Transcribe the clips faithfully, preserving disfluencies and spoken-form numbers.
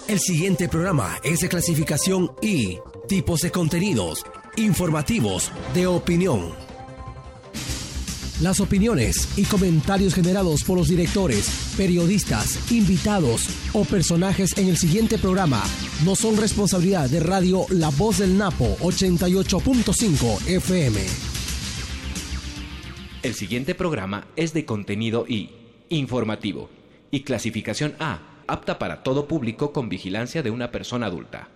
El siguiente programa es de clasificación I, tipos de contenidos, informativos, de opinión. Las opiniones y comentarios generados por los directores, periodistas, invitados o personajes en el siguiente programa no son responsabilidad de Radio La Voz del Napo ochenta y ocho punto cinco F M. El siguiente programa es de contenido I, informativo, y clasificación A, apta para todo público con vigilancia de una persona adulta.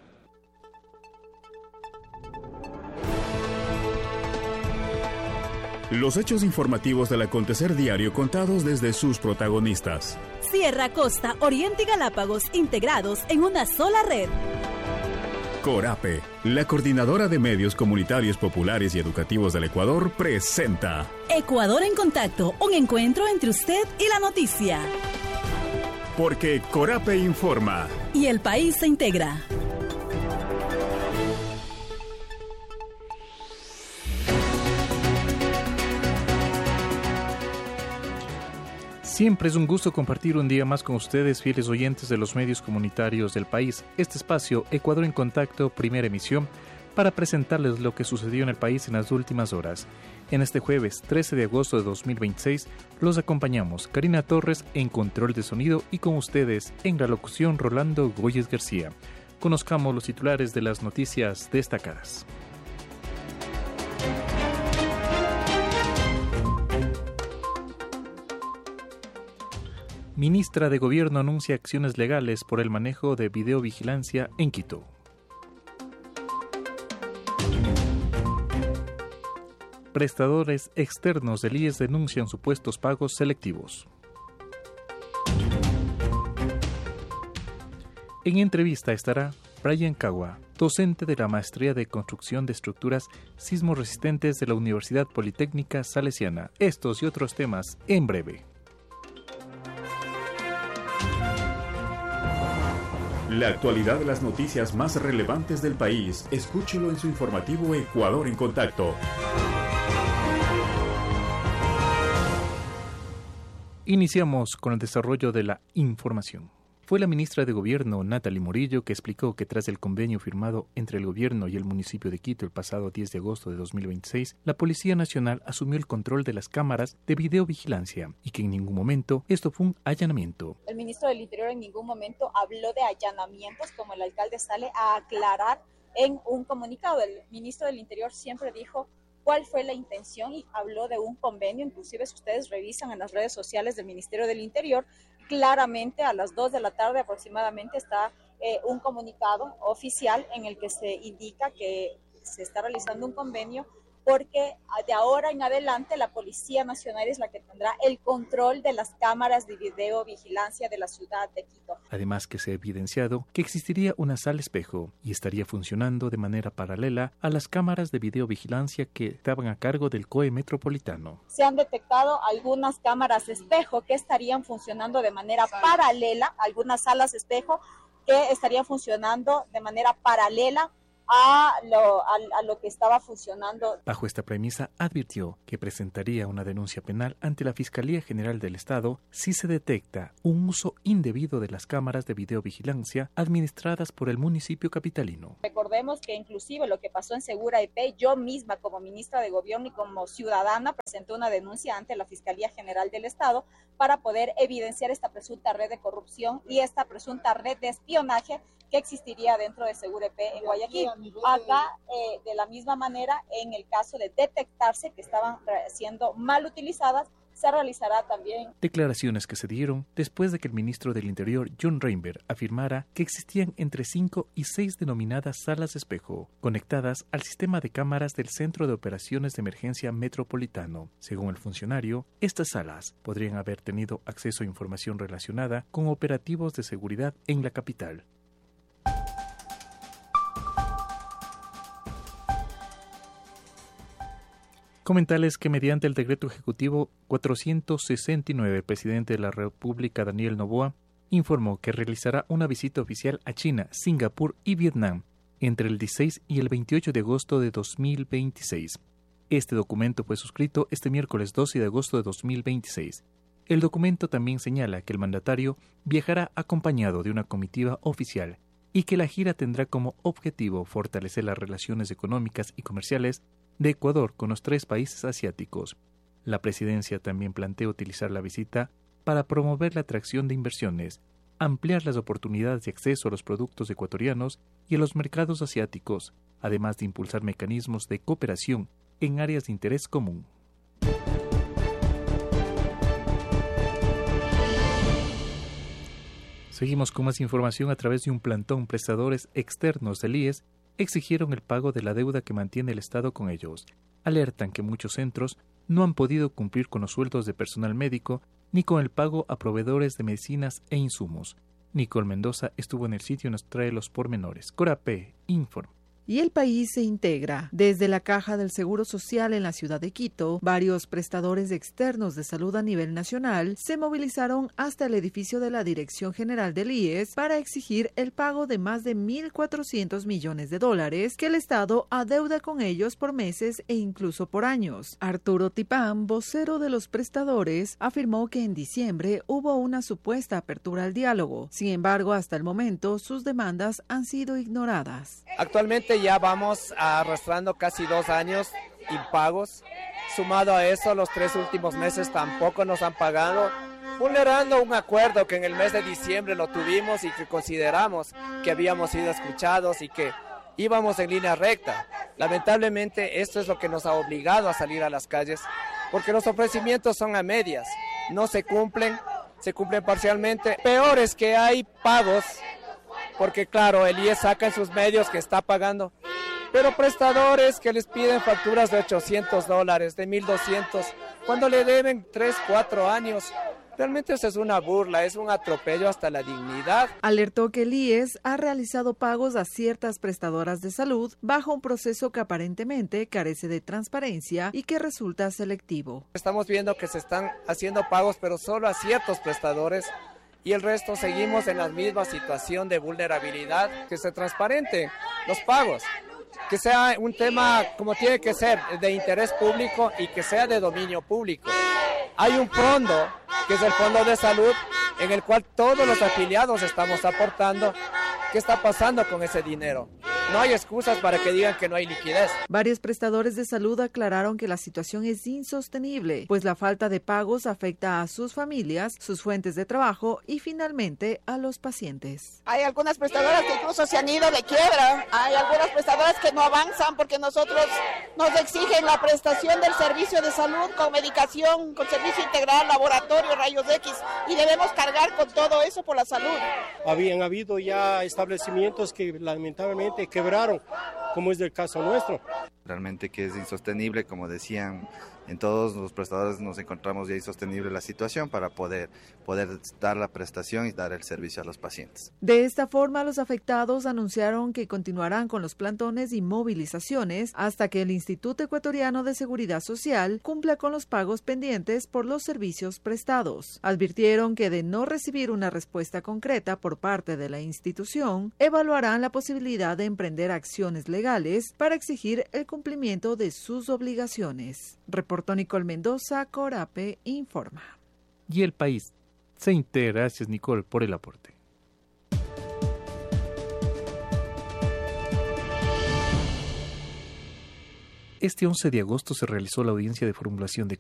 Los hechos informativos del acontecer diario contados desde sus protagonistas. Sierra, Costa, Oriente y Galápagos integrados en una sola red. Corape, la coordinadora de medios comunitarios populares y educativos del Ecuador, presenta Ecuador en Contacto, un encuentro entre usted y la noticia. Porque Corape informa. Y el país se integra. Siempre es un gusto compartir un día más con ustedes, fieles oyentes de los medios comunitarios del país. Este espacio, Ecuador en Contacto, primera emisión, para presentarles lo que sucedió en el país en las últimas horas. En este jueves trece de agosto de dos mil veintiséis, los acompañamos Karina Torres en control de sonido y con ustedes en la locución Rolando Goyes García. Conozcamos los titulares de las noticias destacadas. Ministra de Gobierno anuncia acciones legales por el manejo de videovigilancia en Quito. Prestadores externos del I E S denuncian supuestos pagos selectivos. En entrevista estará Brian Cagua, docente de la Maestría de Construcción de Estructuras Sismoresistentes de la Universidad Politécnica Salesiana. Estos y otros temas en breve. La actualidad de las noticias más relevantes del país, escúchelo en su informativo Ecuador en Contacto. Iniciamos con el desarrollo de la información. Fue la ministra de Gobierno, Natalie Murillo, que explicó que tras el convenio firmado entre el gobierno y el municipio de Quito el pasado diez de agosto de dos mil veintiséis, la Policía Nacional asumió el control de las cámaras de videovigilancia y que en ningún momento esto fue un allanamiento. El ministro del Interior en ningún momento habló de allanamientos, como el alcalde sale a aclarar en un comunicado. El ministro del Interior siempre dijo cuál fue la intención y habló de un convenio. Inclusive si ustedes revisan en las redes sociales del Ministerio del Interior, claramente a las dos de la tarde aproximadamente está eh, un comunicado oficial en el que se indica que se está realizando un convenio porque de ahora en adelante la Policía Nacional es la que tendrá el control de las cámaras de videovigilancia de la ciudad de Quito. Además que se ha evidenciado que existiría una sala espejo y estaría funcionando de manera paralela a las cámaras de videovigilancia que estaban a cargo del C O E Metropolitano. Se han detectado algunas cámaras espejo que estarían funcionando de manera paralela, algunas salas espejo que estarían funcionando de manera paralela A lo, a, a lo que estaba funcionando. Bajo esta premisa, advirtió que presentaría una denuncia penal ante la Fiscalía General del Estado si se detecta un uso indebido de las cámaras de videovigilancia administradas por el municipio capitalino. Recordemos que inclusive lo que pasó en Segura E P, yo misma como ministra de Gobierno y como ciudadana presenté una denuncia ante la Fiscalía General del Estado para poder evidenciar esta presunta red de corrupción y esta presunta red de espionaje que existiría dentro de Segura E P en Guayaquil. Acá, eh, de la misma manera, en el caso de detectarse que estaban siendo mal utilizadas, se realizará también. Declaraciones que se dieron después de que el ministro del Interior, John Reinberg, afirmara que existían entre cinco y seis denominadas salas espejo, conectadas al sistema de cámaras del Centro de Operaciones de Emergencia Metropolitano. Según el funcionario, estas salas podrían haber tenido acceso a información relacionada con operativos de seguridad en la capital. Comentarles que mediante el decreto ejecutivo cuatrocientos sesenta y nueve, el presidente de la República, Daniel Noboa, informó que realizará una visita oficial a China, Singapur y Vietnam entre el dieciséis y el veintiocho de agosto de dos mil veintiséis. Este documento fue suscrito este miércoles doce de agosto de dos mil veintiséis. El documento también señala que el mandatario viajará acompañado de una comitiva oficial y que la gira tendrá como objetivo fortalecer las relaciones económicas y comerciales de Ecuador con los tres países asiáticos. La presidencia también plantea utilizar la visita para promover la atracción de inversiones, ampliar las oportunidades de acceso a los productos ecuatorianos y a los mercados asiáticos, además de impulsar mecanismos de cooperación en áreas de interés común. Seguimos con más información. A través de un plantón, prestadores externos del I E S exigieron el pago de la deuda que mantiene el Estado con ellos. Alertan que muchos centros no han podido cumplir con los sueldos de personal médico ni con el pago a proveedores de medicinas e insumos. Nicole Mendoza estuvo en el sitio y nos trae los pormenores. Corapé informa. Y el país se integra. Desde la Caja del Seguro Social en la ciudad de Quito, varios prestadores externos de salud a nivel nacional se movilizaron hasta el edificio de la Dirección General del I E S para exigir el pago de más de mil cuatrocientos millones de dólares que el Estado adeuda con ellos por meses e incluso por años. Arturo Tipán, vocero de los prestadores, afirmó que en diciembre hubo una supuesta apertura al diálogo. Sin embargo, hasta el momento, sus demandas han sido ignoradas. Actualmente ya vamos arrastrando casi dos años impagos. Sumado a eso, los tres últimos meses tampoco nos han pagado, vulnerando un acuerdo que en el mes de diciembre lo tuvimos y que consideramos que habíamos sido escuchados y que íbamos en línea recta. Lamentablemente, esto es lo que nos ha obligado a salir a las calles, porque los ofrecimientos son a medias, no se cumplen, se cumplen parcialmente. Peor es que hay pagos, porque claro, el I E S saca en sus medios que está pagando, pero prestadores que les piden facturas de ochocientos dólares, de mil doscientos, cuando le deben tres, cuatro años. Realmente eso es una burla, es un atropello hasta la dignidad. Alertó que el I E S ha realizado pagos a ciertas prestadoras de salud bajo un proceso que aparentemente carece de transparencia y que resulta selectivo. Estamos viendo que se están haciendo pagos, pero solo a ciertos prestadores, y el resto seguimos en la misma situación de vulnerabilidad. Que se transparente los pagos, que sea un tema como tiene que ser, de interés público y que sea de dominio público. Hay un fondo, que es el Fondo de Salud, en el cual todos los afiliados estamos aportando. ¿Qué está pasando con ese dinero? No hay excusas para que digan que no hay liquidez. Varios prestadores de salud aclararon que la situación es insostenible, pues la falta de pagos afecta a sus familias, sus fuentes de trabajo y finalmente a los pacientes. Hay algunas prestadoras que incluso se han ido de quiebra, hay algunas prestadoras que no avanzan porque nosotros nos exigen la prestación del servicio de salud con medicación, con servicio integral, laboratorio, rayos X, y debemos cargar con todo eso por la salud. Habían habido ya establecimientos que lamentablemente quebraron, como es el caso nuestro. Realmente que es insostenible, como decían, en todos los prestadores nos encontramos ya insostenible la situación para poder, poder dar la prestación y dar el servicio a los pacientes. De esta forma, los afectados anunciaron que continuarán con los plantones y movilizaciones hasta que el Instituto Ecuatoriano de Seguridad Social cumpla con los pagos pendientes por los servicios prestados. Advirtieron que de no recibir una respuesta concreta por parte de la institución, evaluarán la posibilidad de emprender acciones legales para exigir el cumplimiento de sus obligaciones. Reportó Nicole Mendoza, Corapé informa. Y el país se integra. Gracias, Nicole, por el aporte. Este once de agosto se realizó la audiencia de formulación de